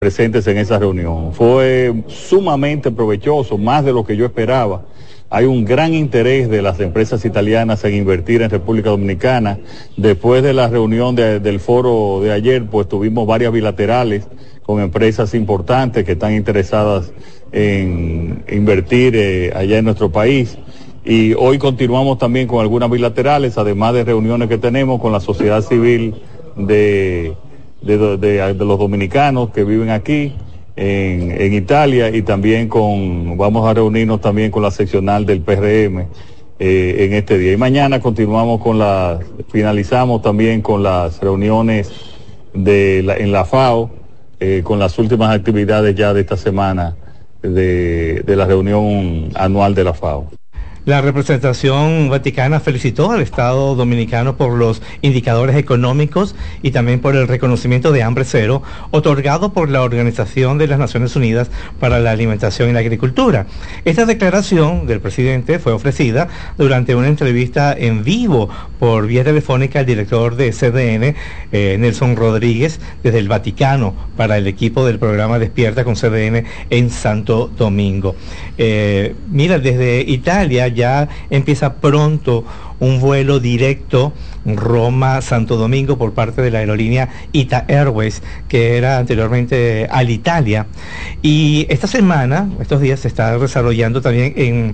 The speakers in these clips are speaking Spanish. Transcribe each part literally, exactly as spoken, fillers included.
presentes en esa reunión. Fue sumamente provechoso, más de lo que yo esperaba. Hay un gran interés de las empresas italianas en invertir en República Dominicana. Después de la reunión de, del foro de ayer, pues tuvimos varias bilaterales con empresas importantes que están interesadas en invertir eh, allá en nuestro país. Y hoy continuamos también con algunas bilaterales, además de reuniones que tenemos con la sociedad civil de... De, de, de los dominicanos que viven aquí en, en Italia, y también con, vamos a reunirnos también con la seccional del P R M eh, en este día. Y mañana continuamos con la, finalizamos también con las reuniones de la, en la FAO, eh, con las últimas actividades ya de esta semana de, de la reunión anual de la FAO. La representación vaticana felicitó al Estado dominicano por los indicadores económicos y también por el reconocimiento de hambre cero otorgado por la Organización de las Naciones Unidas para la Alimentación y la Agricultura. Esta declaración del presidente fue ofrecida durante una entrevista en vivo por vía telefónica al director de C D N, eh, Nelson Rodríguez, desde el Vaticano para el equipo del programa Despierta con C D N en Santo Domingo. Eh, mira, desde Italia ya empieza pronto un vuelo directo Roma-Santo Domingo por parte de la aerolínea Ita Airways, que era anteriormente Alitalia. Y esta semana, estos días, se está desarrollando también en,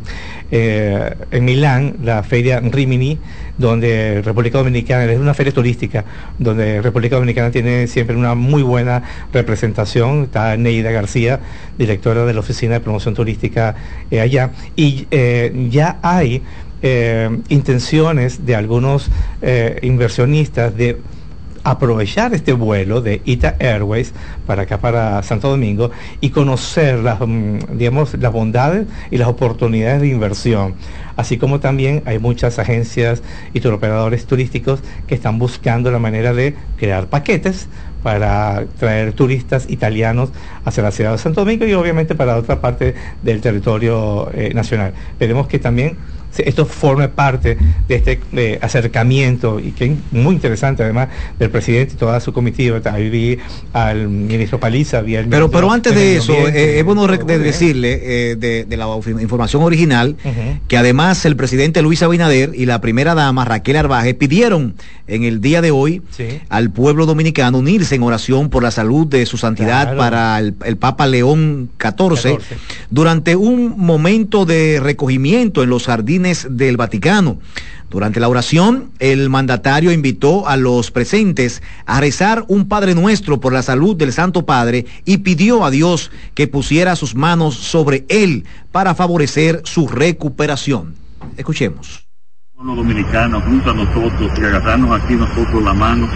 eh, en Milán la feria Rimini, donde República Dominicana, es una feria turística, donde República Dominicana tiene siempre una muy buena representación. Está Neida García, directora de la Oficina de Promoción Turística eh, allá, y eh, ya hay eh, intenciones de algunos eh, inversionistas de aprovechar este vuelo de Ita Airways para acá, para Santo Domingo, y conocer las, digamos, las bondades y las oportunidades de inversión. Así como también hay muchas agencias y turoperadores turísticos que están buscando la manera de crear paquetes para traer turistas italianos hacia la ciudad de Santo Domingo y obviamente para otra parte del territorio eh, nacional. Veremos que también esto forme parte de este eh, acercamiento, y que es muy interesante además del presidente y toda su comitiva. Ahí vi al ministro Paliza, vi al pero ministro, pero antes de eso ambiente, eh, es bueno de, de decirle eh, de, de la información original, uh-huh, que además el presidente Luis Abinader y la primera dama Raquel Arbaje pidieron en el día de hoy, sí, al pueblo dominicano unirse en oración por la salud de su santidad, claro, para el, el Papa León catorce, durante un momento de recogimiento en los jardines del Vaticano. Durante la oración, el mandatario invitó a los presentes a rezar un Padre Nuestro por la salud del Santo Padre y pidió a Dios que pusiera sus manos sobre él para favorecer su recuperación. Escuchemos. Los dominicanos junto a nosotros y agarrarnos aquí nosotros la mano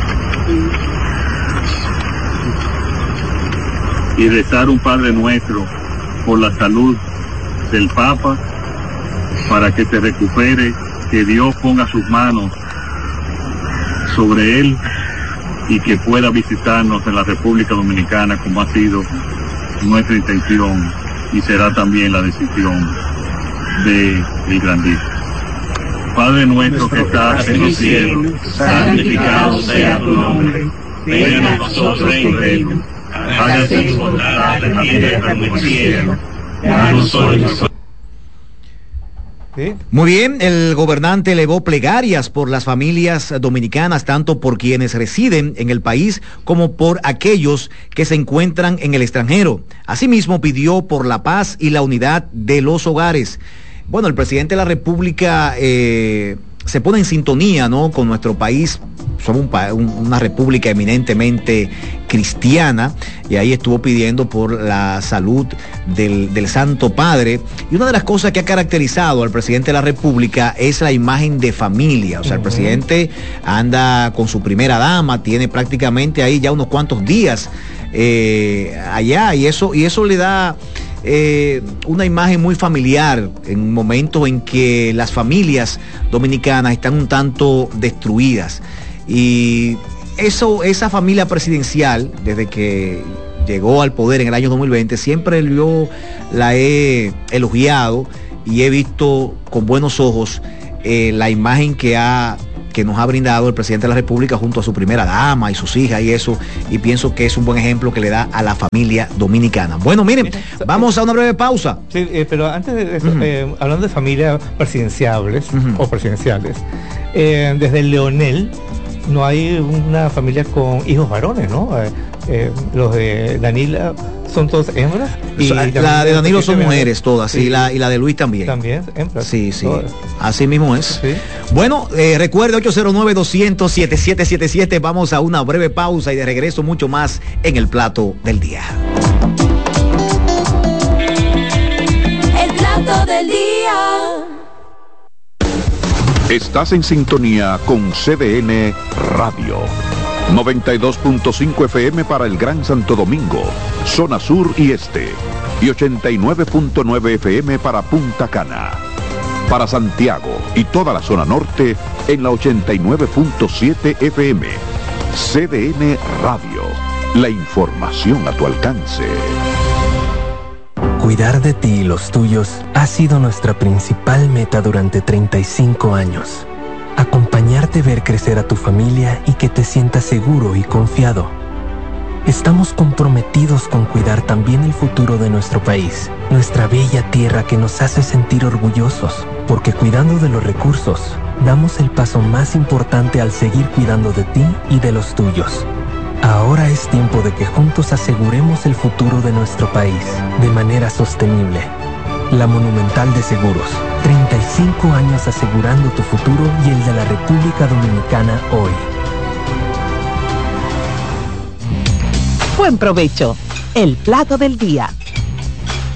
y rezar un Padre Nuestro por la salud del Papa, para que se recupere, que Dios ponga sus manos sobre él y que pueda visitarnos en la República Dominicana, como ha sido nuestra intención y será también la decisión de el grandísimo. Padre nuestro que estás en los cielos, santificado sea tu nombre, venga a nosotros tu reino, hágase tu voluntad en la tierra como en el cielo. Danos hoy nuestro. ¿Sí? Muy bien, el gobernante elevó plegarias por las familias dominicanas, tanto por quienes residen en el país como por aquellos que se encuentran en el extranjero. Asimismo, pidió por la paz y la unidad de los hogares. Bueno, el presidente de la República eh, se pone en sintonía, ¿no?, con nuestro país. Somos un, un, una república eminentemente cristiana, y ahí estuvo pidiendo por la salud del, del Santo Padre. Y una de las cosas que ha caracterizado al presidente de la República es la imagen de familia. O sea, uh-huh, el presidente anda con su primera dama, tiene prácticamente ahí ya unos cuantos días eh, allá, y eso, y eso le da Eh, una imagen muy familiar en un momento en que las familias dominicanas están un tanto destruidas, y eso, esa familia presidencial, desde que llegó al poder en el año dos mil veinte, siempre yo la he elogiado y he visto con buenos ojos eh, la imagen que ha que nos ha brindado el presidente de la República junto a su primera dama y sus hijas y eso, y pienso que es un buen ejemplo que le da a la familia dominicana. Bueno, miren, vamos a una breve pausa. Sí, eh, pero antes de eso, uh-huh. eh, hablando de familias presidenciables uh-huh. o presidenciales, eh, desde Leonel no hay una familia con hijos varones, ¿no? Eh, eh, los de Danila son todas hembras. Y la, la de Danilo son mujeres todas, sí. y, la, y la de Luis también. También, hembras. Sí, sí. Todas. Así mismo es. Sí. Bueno, eh, recuerde ocho cero nueve, dos cero cero, siete siete siete siete. Vamos a una breve pausa y de regreso mucho más en el plato del día. El plato del día. Estás en sintonía con C D N Radio. noventa y dos punto cinco F M para el Gran Santo Domingo, zona sur y este. Y ochenta y nueve punto nueve F M para Punta Cana. Para Santiago y toda la zona norte en la ochenta y nueve punto siete F M. C D N Radio. La información a tu alcance. Cuidar de ti y los tuyos ha sido nuestra principal meta durante treinta y cinco años. Acompañarte, ver crecer a tu familia y que te sientas seguro y confiado. Estamos comprometidos con cuidar también el futuro de nuestro país, nuestra bella tierra que nos hace sentir orgullosos, porque cuidando de los recursos, damos el paso más importante al seguir cuidando de ti y de los tuyos. Ahora es tiempo de que juntos aseguremos el futuro de nuestro país de manera sostenible. La Monumental de Seguros, treinta y cinco años asegurando tu futuro y el de la República Dominicana hoy. Buen provecho, el plato del día.